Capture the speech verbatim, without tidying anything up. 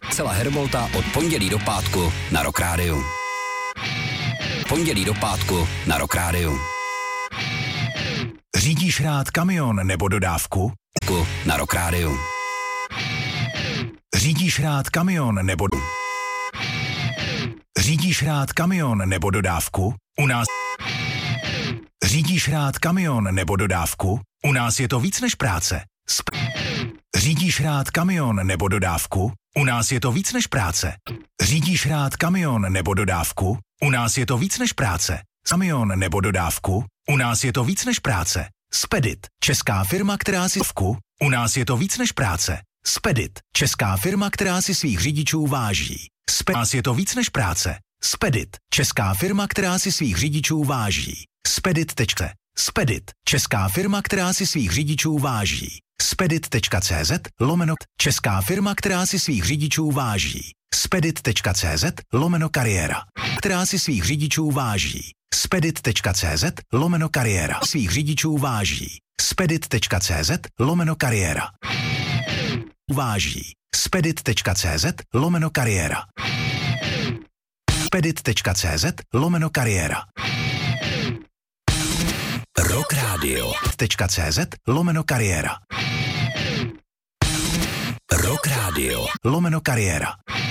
Celá Herbolta od pondělí do pátku na Rock Rádiu. Pondělí do pátku na Rock Rádiu. Řídíš rád kamion nebo dodávku? Na Rock Rádiu. Řídíš rád kamion nebo... Řídíš rád kamion nebo dodávku? U nás... Řídíš rád kamion nebo dodávku? U nás je to víc než práce. Sp- Řídíš rád kamion nebo dodávku? U nás je to víc než práce. Řídíš rád kamion nebo dodávku? U nás je to víc než práce. Kamion nebo dodávku? U nás je to víc než práce. Spedit, česká firma, která si vku. U nás je to víc než práce. Spedit, česká firma, která si svých řidičů váží. Spedit, u nás je to víc než práce. Spedit, česká firma, která si svých řidičů váží. Spedit. Spedit, česká firma, která si svých řidičů váží. Spedit.cz lomeno česká firma, která si svých řidičů váží. Spedit.cz lomeno kariéra, která si svých řidičů váží. Spedit.cz lomeno kariéra, svých řidičů váží. Spedit.cz lomeno kariéra. Váží. Spedit.cz lomeno kariéra. Spedit.cz lomeno kariéra. Rock Radio. .cz lomeno kariéra. Rock Radio. Lomeno kariéra.